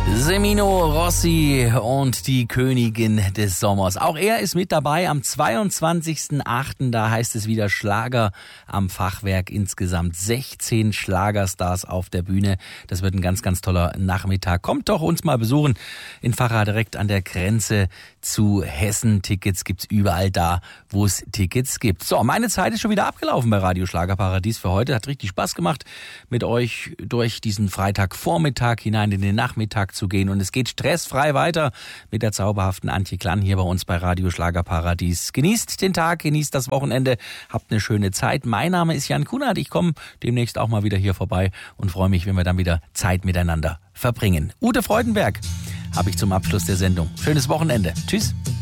Semino Rossi und die Königin des Sommers. Auch er ist mit dabei am 22.08. Da heißt es wieder Schlager am Fachwerk. Insgesamt 16 Schlagerstars auf der Bühne. Das wird ein ganz, ganz toller Nachmittag. Kommt doch uns mal besuchen in Vacha, direkt an der Grenze zu Hessen. Tickets gibt's überall da, wo es Tickets gibt. So, meine Zeit ist schon wieder abgelaufen bei Radio Schlagerparadies für heute. Hat richtig Spaß gemacht, mit euch durch diesen Freitagvormittag hinein in den Nachmittag zu gehen. Und es geht stressfrei weiter mit der zauberhaften Antje Klann hier bei uns bei Radio Schlagerparadies. Genießt den Tag, genießt das Wochenende, habt eine schöne Zeit. Mein Name ist Jan Kunert. Ich komme demnächst auch mal wieder hier vorbei und freue mich, wenn wir dann wieder Zeit miteinander verbringen. Ute Freudenberg habe ich zum Abschluss der Sendung. Schönes Wochenende. Tschüss.